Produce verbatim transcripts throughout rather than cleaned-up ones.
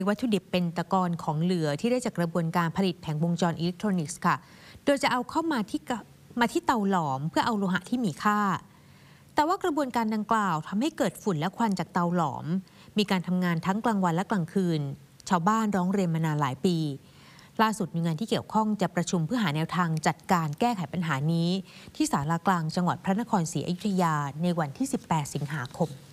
วัตถุดิบเป็นตะกอนของเหลือที่ได้จากกระบวนการผลิตแผงวงจรอิเล็กทรอนิกส์ค่ะโดยจะเอาเข้ามาที่มาที่เตาหลอมเพื่อเอาโลหะที่มีค่าแต่ว่ากระบวนการดังกล่าวทำให้เกิดฝุ่นและควันจากเตาหลอมมีการทำงานทั้งกลางวันและกลางคืนชาวบ้านร้องเรียนมานานหลายปีล่าสุดหน่วยงานที่เกี่ยวข้องจะประชุมเพื่อหาแนวทางจัดการแก้ไขปัญหานี้ที่ศาลากลางจังหวัดพระนครศรีอยุธยาในวันที่สิบแปดสิงหาคม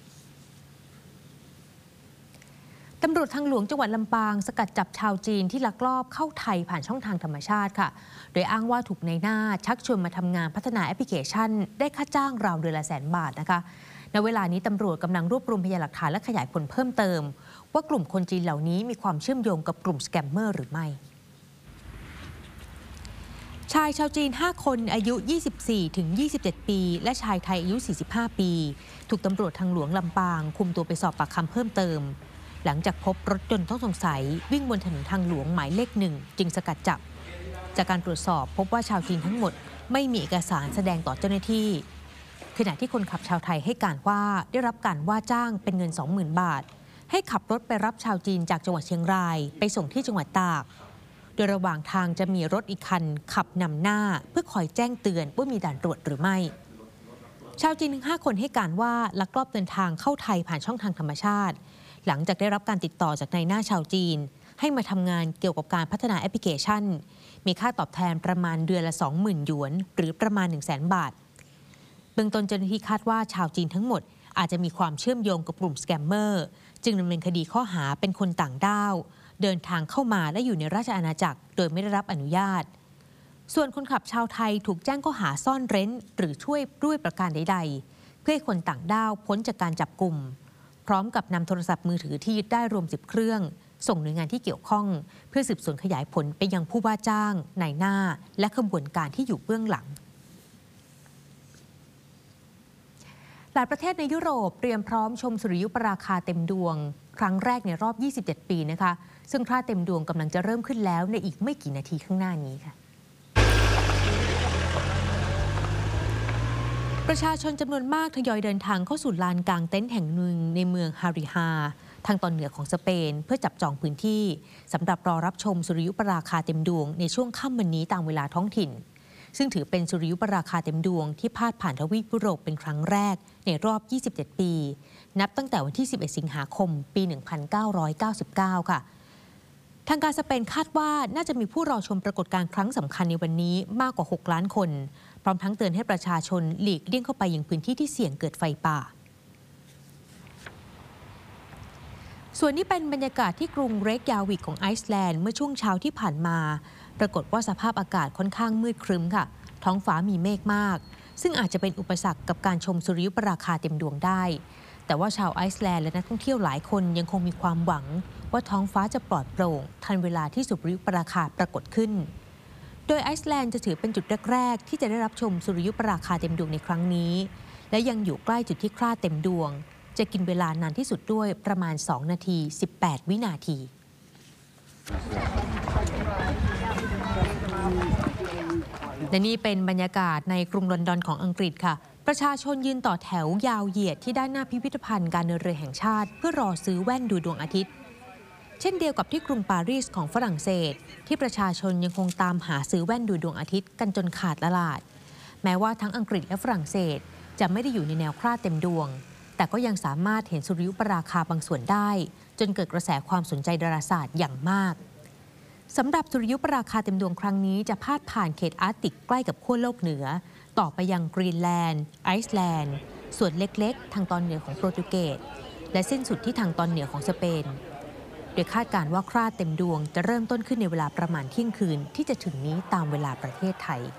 ตำรวจทางหลวงจังหวัดลำปางสกัดจับชาวจีนที่ลักลอบเข้าไทยผ่านช่องทางธรรมชาติค่ะโดยอ้างว่าถูกนายหน้าชักชวนมาทำงานพัฒนาแอปพลิเคชันได้ค่าจ้างราวเดือนละแสนบาทนะคะณเวลานี้ตำรวจกำลังรวบรวมพยานหลักฐานและขยายผลเพิ่มเติมว่ากลุ่มคนจีนเหล่านี้มีความเชื่อมโยงกับกลุ่มสแกมเมอร์หรือไม่ชายชาวจีนห้าคนอายุ ยี่สิบสี่ถึงยี่สิบเจ็ด ปีและชายไทยอายุ สี่สิบห้า ปีถูกตำรวจทางหลวงลำปางคุมตัวไปสอบปากคำเพิ่มเติมหลังจากพบรถยนต์ต้องสงสัยวิ่งบนถนนทางหลวงหมายเลขหนึ่งจึงสกัดจับจากการตรวจสอบพบว่าชาวจีนทั้งหมดไม่มีเอกสารแสดงต่อเจ้าหน้าที่ขณะที่คนขับชาวไทยให้การว่าได้รับการว่าจ้างเป็นเงิน สองหมื่น บาทให้ขับรถไปรับชาวจีนจากจังหวัดเชียงรายไปส่งที่จังหวัดตากโดยระหว่างทางจะมีรถอีกคันขับนำหน้าเพื่อคอยแจ้งเตือนว่ามีด่านตรวจหรือไม่ชาวจีนทั้งห้าคนให้การว่าลักลอบเดินทางเข้าไทยผ่านช่องทางธรรมชาติหลังจากได้รับการติดต่อจากนายหน้าชาวจีนให้มาทำงานเกี่ยวกับการพัฒนาแอปพลิเคชันมีค่าตอบแทนประมาณเดือนละ สองหมื่น หยวนหรือประมาณ หนึ่งแสน บาทเบื้องต้นเจ้าหน้าที่คาดว่าชาวจีนทั้งหมดอาจจะมีความเชื่อมโยงกับกลุ่มสแกมเมอร์จึงดำเนินคดีข้อหาเป็นคนต่างด้าวเดินทางเข้ามาและอยู่ในราชอาณาจักรโดยไม่ได้รับอนุญาตส่วนคนขับชาวไทยถูกแจ้งข้อหาซ่อนเร้นหรือช่วยด้วยประการใดๆเพื่อให้คนต่างด้าวพ้นจากการจับกุมพร้อมกับนำโทรศัพท์มือถือที่ยึดได้รวมสิบเครื่องส่งหน่วยงานที่เกี่ยวข้องเพื่อสืบสวนขยายผลไปยังผู้ว่าจ้างนายหน้าและขบวนการที่อยู่เบื้องหลังหลายประเทศในยุโรปเตรียมพร้อมชมสุริยุปราคาเต็มดวงครั้งแรกในรอบยี่สิบเจ็ดปีนะคะซึ่งคราเต็มดวงกำลังจะเริ่มขึ้นแล้วในอีกไม่กี่นาทีข้างหน้านี้ค่ะประชาชนจำนวนมากทยอยเดินทางเข้าสู่ลานกลางเต็นท์แห่งหนึ่งในเมืองฮาริฮาทางตอนเหนือของสเปนเพื่อจับจองพื้นที่สำหรับรอรับชมสุริยุปราคาเต็มดวงในช่วงค่ำวันนี้ตามเวลาท้องถิ่นซึ่งถือเป็นสุริยุปราคาเต็มดวงที่พาดผ่านทวีปยุโรปเป็นครั้งแรกในรอบยี่สิบเจ็ดปีนับตั้งแต่วันที่สิบเอ็ดสิงหาคมปีหนึ่งพันเก้าร้อยเก้าสิบเก้าค่ะทางการสเปนคาดว่าน่าจะมีผู้รอชมปรากฏการณ์ครั้งสำคัญในวันนี้มากกว่าหกล้านคนพร้อมทั้งเตือนให้ประชาชนหลีกเลี่ยงเข้าไปยังพื้นที่ที่เสี่ยงเกิดไฟป่าส่วนนี้เป็นบรรยากาศที่กรุงเรกยาวิกของไอซ์แลนด์เมื่อช่วงเช้าที่ผ่านมาปรากฏว่าสภาพอากาศค่อนข้างมืดครึ้มค่ะท้องฟ้ามีเมฆมากซึ่งอาจจะเป็นอุปสรรคกับการชมสุริยุปราคาเต็มดวงได้แต่ว่าชาวไอซ์แลนด์และนักท่องเที่ยวหลายคนยังคงมีความหวังว่าท้องฟ้าจะปลอดโปร่งทันเวลาที่สุริยุปราคาปรากฏขึ้นโดยไอซ์แลนด์จะถือเป็นจุดแรกๆที่จะได้รับชมสุริยุปราคาเต็มดวงในครั้งนี้และยังอยู่ใกล้จุดที่คราเต็มดวงจะกินเวลานานที่สุดด้วยประมาณสองนาทีสิบแปดวินาทีและนี่เป็นบรรยากาศในกรุงลอนดอนของอังกฤษค่ะประชาชนยืนต่อแถวยาวเหยียดที่ด้านหน้าพิพิธภัณฑ์การเดินเรือแห่งชาติเพื่อรอซื้อแว่นดูดวงอาทิตย์เช่นเดียวกับที่กรุงปารีสของฝรั่งเศสที่ประชาชนยังคงตามหาซื้อแว่นดูดวงอาทิตย์กันจนขาดตลาดแม้ว่าทั้งอังกฤษและฝรั่งเศสจะไม่ได้อยู่ในแนวคราเต็มดวงแต่ก็ยังสามารถเห็นสุริยุปราคาบางส่วนได้จนเกิดกระแสความสนใจดาราศาสตร์อย่างมากสำหรับสุริยุปราคาเต็มดวงครั้งนี้จะพาดผ่านเขตอาร์กติกใกล้กับขั้วโลกเหนือต่อไปยังกรีนแลนด์ไอซ์แลนด์ส่วนเล็กๆทางตอนเหนือของโปรตุเกสและสิ้นสุดที่ทางตอนเหนือของสเปนโดยคาดการณ์ว่าคราเต็มดวงจะเริ่มต้นขึ้นในเวลาประมาณเที่ยงคืนที่จะถึงนี้ตามเวลาประเทศไทย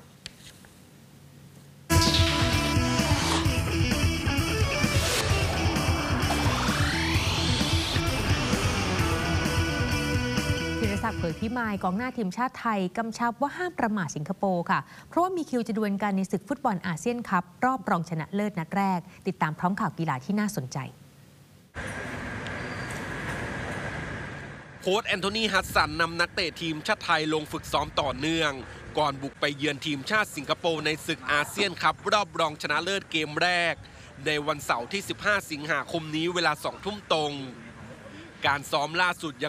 เผยพิมายกองหน้าทีมชาติไทยกำชับว่าห้ามประมาทสิงคโปร์ค่ะเพราะว่ามีคิวจะดวลกันในศึกฟุตบอลอาเซียนคัพรอบรองชนะเลิศนัดแรกติดตามพร้อมข่าวกีฬาที่น่าสนใจโค้ชแอนโทนีฮัสสันนำนักเตะทีมชาติไทยลงฝึกซ้อมต่อเนื่องก่อนบุกไปเยือนทีมชาติสิงคโปร์ในศึกอาเซียนคัพรอบรองชนะเลิศเกมแรกในวันเสาร์ที่สิบห้าสิงหาคมนี้เวลาสองทุ่มตรงการซ้อมล่าสุด